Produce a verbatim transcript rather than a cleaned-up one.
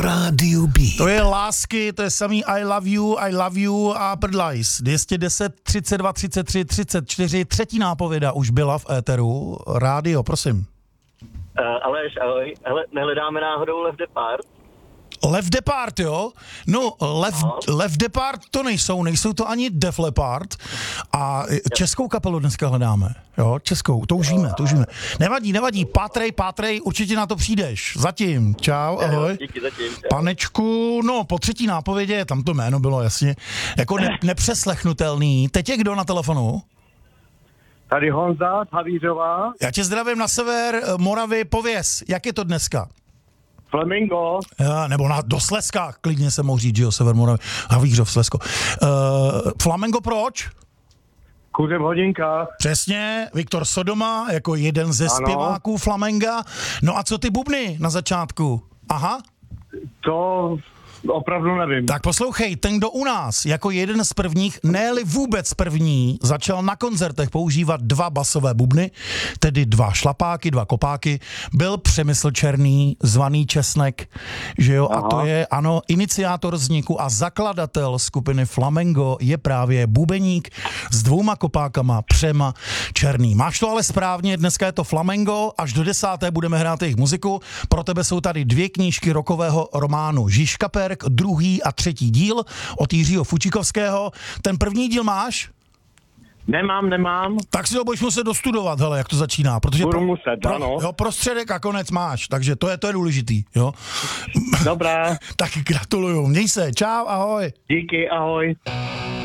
Rádiu B. To je lásky, to je samý I love you, I love you a prdlajs. dvě stě deset, třicet dva, třicet tři, třicet čtyři, třetí nápověda už byla v éteru. Rádio, prosím. Uh, Aleš, ahoj. Hele, nehledáme náhodou Left Depart? Lev Depart, jo? No, Lev, no. Lev Depart to nejsou, nejsou to ani Def Leppard. A českou kapelu dneska hledáme, jo? Českou, toužíme, toužíme. Nevadí, nevadí, pátrej, pátrej, určitě na to přijdeš. Zatím, čau, ahoj. Díky, zatím, čau. Panečku, no, po třetí nápovědě, tam to jméno bylo jasně, jako ne, nepřeslechnutelný. Teď je kdo na telefonu? Tady Honza, Havířová. Já tě zdravím na sever Moravy, pověz, jak je to dneska? Flamingo. Já, nebo na, do Slezska, klidně se mohu říct, že jo, sever Moravy, Havířov, Slezsko. Uh, Flamengo proč? Kuře v hodinkách. Přesně, Viktor Sodoma jako jeden ze Ano. zpěváků Flamenga. No a co ty bubny na začátku? Aha. To opravdu nevím. Tak poslouchej, ten, kdo u nás jako jeden z prvních, ne-li vůbec první, začal na koncertech používat dva basové bubny, tedy dva šlapáky, dva kopáky, byl Přemysl Černý, zvaný Česnek, že jo, Aha. a to je, ano, iniciátor vzniku a zakladatel skupiny Flamengo je právě bubeník s dvouma kopákama Přema Černý. Máš to ale správně, dneska je to Flamengo, až do desáté budeme hrát jejich muziku, pro tebe jsou tady dvě knížky rokového románu Žižkaper, druhý a třetí díl od Jiřího Fučikovského. Ten první díl máš? Nemám, nemám. Tak si ho budeš muset dostudovat, hele, jak to začíná. Protože Budu pro, muset, pro, ano. Jo, prostředek a konec máš, takže to je, to je důležitý, jo. Dobrá. Tak gratuluju, měj se, čau, ahoj. Díky, ahoj.